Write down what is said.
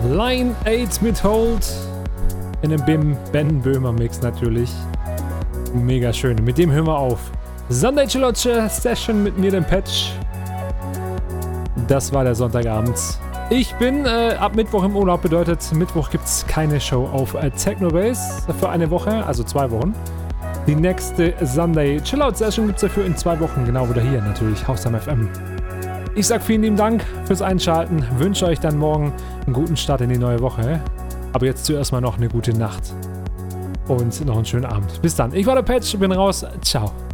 Line 8 mit Hold. In einem Ben Böhmer Mix natürlich. Mega schön. Mit dem hören wir auf. Sunday Chill Session mit mir, dem Patch. Das war der Sonntagabend. Ich bin ab Mittwoch im Urlaub, bedeutet, Mittwoch gibt es keine Show auf Technobase für eine Woche, also 2 Wochen. Die nächste Sunday Chillout Session gibt es dafür in 2 Wochen, genau wieder hier natürlich, Hausham FM. Ich sag vielen lieben Dank fürs Einschalten, wünsche euch dann morgen einen guten Start in die neue Woche. Aber jetzt zuerst mal noch eine gute Nacht und noch einen schönen Abend. Bis dann, ich war der Patch, bin raus, ciao.